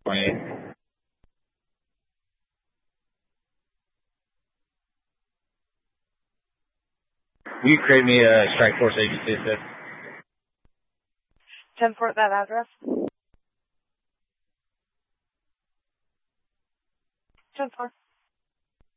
28. Will you create me a strike force agency assist? 10-4 at that address. 10-4.